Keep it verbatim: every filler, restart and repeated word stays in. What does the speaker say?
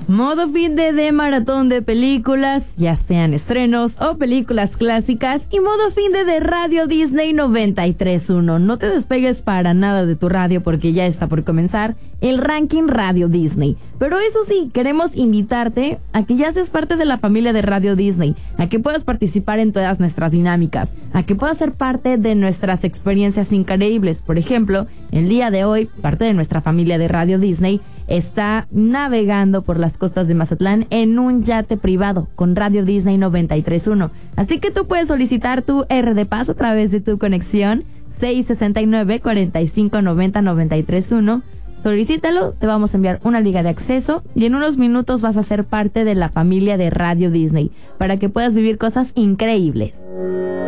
Modo fin de, de maratón de películas, ya sean estrenos o películas clásicas, y modo fin de, de Radio Disney noventa y tres punto uno. No te despegues para nada de tu radio porque ya está por comenzar el ranking Radio Disney. Pero eso sí, queremos invitarte a que ya seas parte de la familia de Radio Disney, a que puedas participar en todas nuestras dinámicas, a que puedas ser parte de nuestras experiencias increíbles. Por ejemplo, el día de hoy, parte de nuestra familia de Radio Disney está navegando por las costas de Mazatlán en un yate privado con Radio Disney noventa y tres punto uno. Así que tú puedes solicitar tu R de Paz a través de tu conexión seis sesenta y nueve, cuarenta y cinco, noventa, noventa y tres uno. Solicítalo, te vamos a enviar una liga de acceso y en unos minutos vas a ser parte de la familia de Radio Disney para que puedas vivir cosas increíbles.